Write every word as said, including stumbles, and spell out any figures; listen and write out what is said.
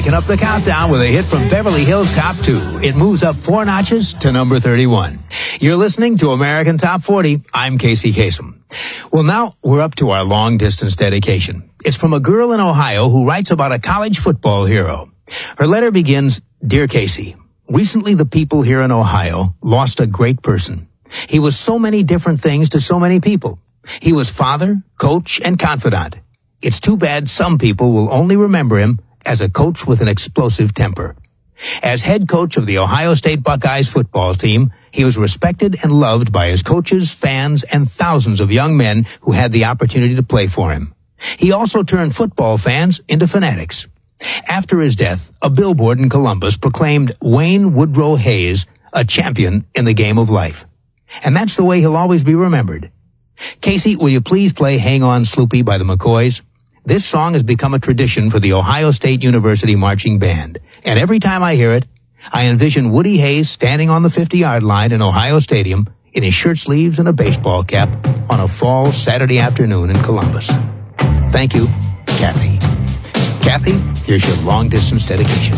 breaking up the countdown with a hit from Beverly Hills Cop two. It moves up four notches to number thirty-one. You're listening to American Top forty. I'm Casey Kasem. Well, now we're up to our long-distance dedication. It's from a girl in Ohio who writes about a college football hero. Her letter begins, Dear Casey, recently the people here in Ohio lost a great person. He was so many different things to so many people. He was father, coach, and confidant. It's too bad some people will only remember him as a coach with an explosive temper. As head coach of the Ohio State Buckeyes football team, he was respected and loved by his coaches, fans, and thousands of young men who had the opportunity to play for him. He also turned football fans into fanatics. After his death, a billboard in Columbus proclaimed Wayne Woodrow Hayes a champion in the game of life. And that's the way he'll always be remembered. Casey, will you please play Hang On Sloopy by the McCoys? This song has become a tradition for the Ohio State University Marching Band, and every time I hear it, I envision Woody Hayes standing on the fifty-yard line in Ohio Stadium in his shirt sleeves and a baseball cap on a fall Saturday afternoon in Columbus. Thank you, Kathy. Kathy, here's your long-distance dedication.